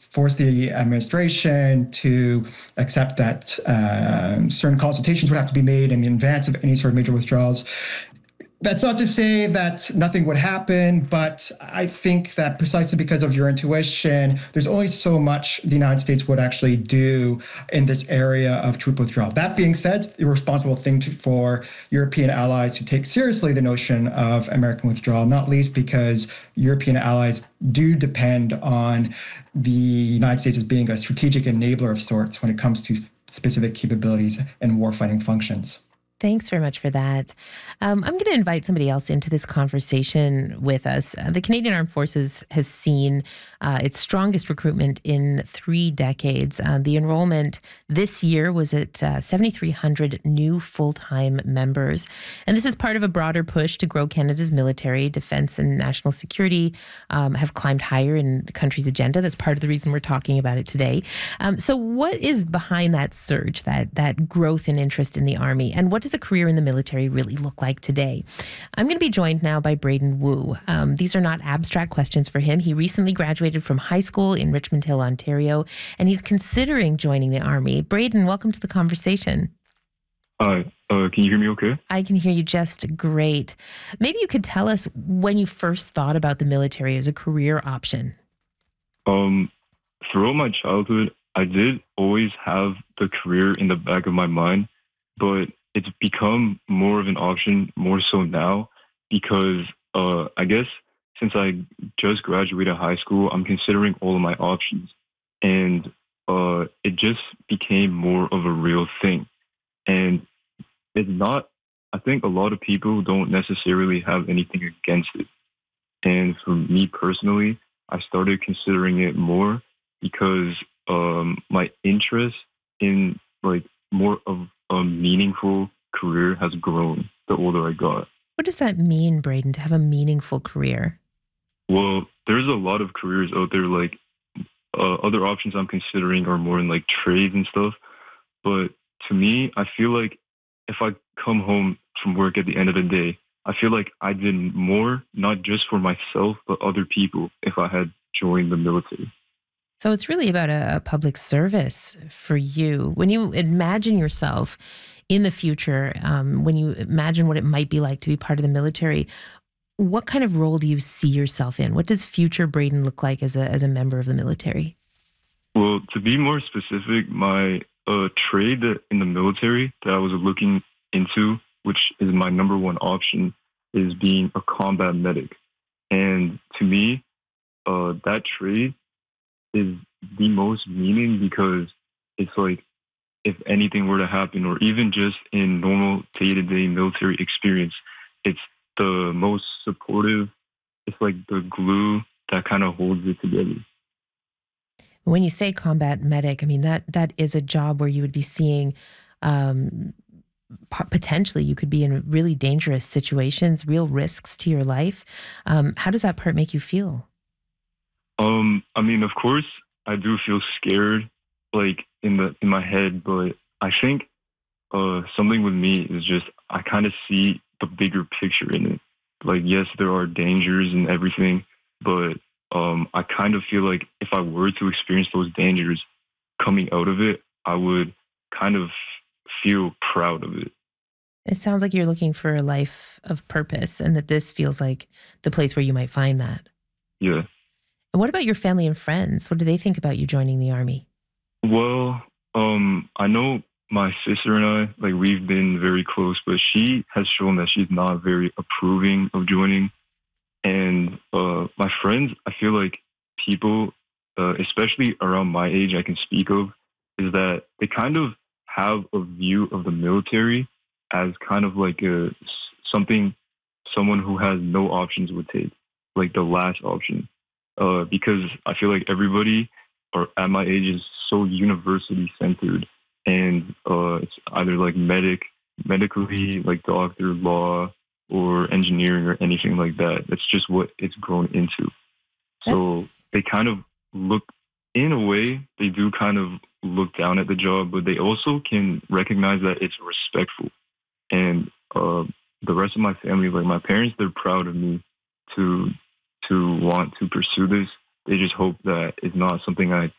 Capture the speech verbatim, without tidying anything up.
force the administration to accept that uh, certain consultations would have to be made in advance of any sort of major withdrawals. That's not to say that nothing would happen, but I think that precisely because of your intuition, there's only so much the United States would actually do in this area of troop withdrawal. That being said, it's the responsible thing to, for European allies to take seriously the notion of American withdrawal, not least because European allies do depend on the United States as being a strategic enabler of sorts when it comes to specific capabilities and warfighting functions. Thanks very much for that. Um, I'm going to invite somebody else into this conversation with us. Uh, the Canadian Armed Forces has seen uh, its strongest recruitment in three decades. Uh, the enrollment this year was at uh, seven thousand three hundred new full-time members. And this is part of a broader push to grow Canada's military. Defense and national security um, have climbed higher in the country's agenda. That's part of the reason we're talking about it today. Um, so what is behind that surge, that, that growth in interest in the Army? And what does a career in the military really look like today? I'm going to be joined now by Braden Wu. Um, these are not abstract questions for him. He recently graduated from high school in Richmond Hill, Ontario, and he's considering joining the Army. Braden, welcome to the conversation. Hi, uh, can you hear me okay? I can hear you just great. Maybe you could tell us when you first thought about the military as a career option. Um, throughout my childhood, I did always have the career in the back of my mind, but it's become more of an option more so now because uh, I guess since I just graduated high school, I'm considering all of my options. And uh, it just became more of a real thing. And it's not, I think a lot of people don't necessarily have anything against it. And for me personally, I started considering it more because um, my interest in like more of a meaningful career has grown the older I got. What does that mean, Braden, to have a meaningful career? Well, there's a lot of careers out there. Like uh, other options I'm considering are more in like trades and stuff. But to me, I feel like if I come home from work at the end of the day, I feel like I did more, not just for myself, but other people if I had joined the military. So it's really about a, a public service for you. When you imagine yourself in the future, um, when you imagine what it might be like to be part of the military, what kind of role do you see yourself in? What does future Braden look like as a as a member of the military? Well, to be more specific, my uh, trade that in the military that I was looking into, which is my number one option, is being a combat medic. And to me, uh, that trade is the most meaning because it's like if anything were to happen or even just in normal day-to-day military experience, it's the most supportive. It's like the glue that kind of holds it together. When you say combat medic, I mean, that that is a job where you would be seeing um, po- potentially you could be in really dangerous situations, real risks to your life. Um, how does that part make you feel? Um, I mean, of course, I do feel scared, like in the in my head, but I think uh, something with me is just I kind of see the bigger picture in it. Like, yes, there are dangers and everything, but um, I kind of feel like if I were to experience those dangers, coming out of it, I would kind of feel proud of it. It sounds like you're looking for a life of purpose and that this feels like the place where you might find that. Yeah. And what about your family and friends? What do they think about you joining the Army? Well, um, I know my sister and I, like, we've been very close, but she has shown that she's not very approving of joining. And uh, my friends, I feel like people, uh, especially around my age, I can speak of, is that they kind of have a view of the military as kind of like a something someone who has no options would take, like the last option. Uh, because I feel like everybody or at my age is so university centered, and uh, it's either like medic, medically, like doctor, law, or engineering or anything like that. That's just what it's grown into. That's So they kind of look, in a way, they do kind of look down at the job, but they also can recognize that it's respectful. And uh, the rest of my family, like my parents, they're proud of me to to want to pursue this. They just hope that it's not something I